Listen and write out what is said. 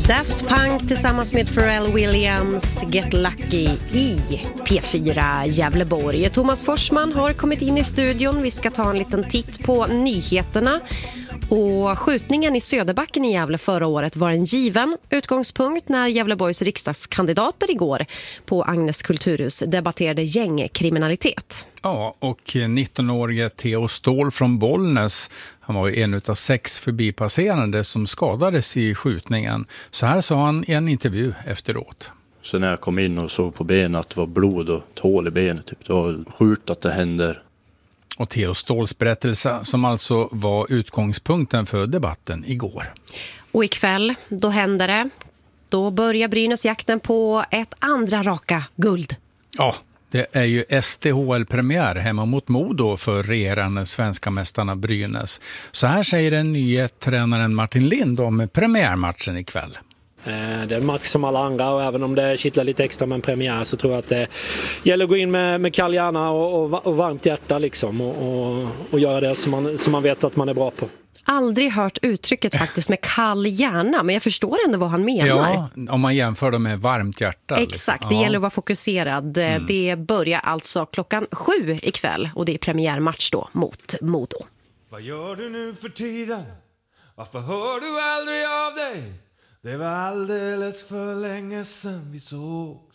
Daft Punk tillsammans med Pharrell Williams, Get Lucky i P4 Gävleborg. Thomas Forsman har kommit in i studion. Vi ska ta en liten titt på nyheterna. Och skjutningen i Söderbacken i Gävle förra året var en given utgångspunkt när Gävleborgs riksdagskandidater igår på Agnes kulturhus debatterade gängkriminalitet. Ja, och 19-årige Theo Ståhl från Bollnäs, han var ju en av 6 förbipasserande som skadades i skjutningen. Så här sa han i en intervju efteråt. Så när jag kom in och såg på benet att det var blod och tål i benet, typ, det var sjukt att det händer. Och Theo Ståhls berättelse som alltså var utgångspunkten för debatten igår. Och ikväll, då händer det. Då börjar Brynäs-jakten på ett andra raka guld. Ja, det är ju STHL-premiär hemma mot Modo för regerande svenska mästarna Brynäs. Så här säger den nya tränaren Martin Lind om premiärmatchen ikväll. Det är en match som alla andra, och även om det kittlar lite extra med en premiär så tror jag att det gäller att gå in med kall hjärna och varmt hjärta liksom, och göra det som man vet att man är bra på. Aldrig hört uttrycket faktiskt med kall hjärna, men jag förstår ändå vad han menar. Ja, om man jämför det med varmt hjärta. Exakt, det gäller att vara fokuserad. Det börjar alltså 7:00 ikväll och det är premiärmatch då mot Modo. Vad gör du nu för tiden? Varför hör du aldrig av dig? Det var alldeles för länge sedan vi såg.